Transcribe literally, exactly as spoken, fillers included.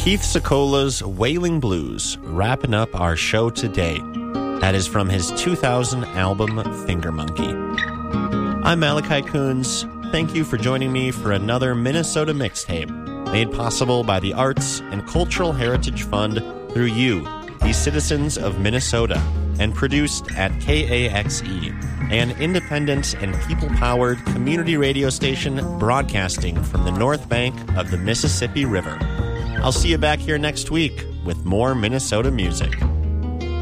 Keith Secola's Wailing Blues, wrapping up our show today. That is from his two thousand album, Finger Monkey. I'm Malachi Coons. Thank you for joining me for another Minnesota mixtape, made possible by the Arts and Cultural Heritage Fund through you, the citizens of Minnesota, and produced at K A X E, an independent and people-powered community radio station broadcasting from the north bank of the Mississippi River. I'll see you back here next week with more Minnesota music.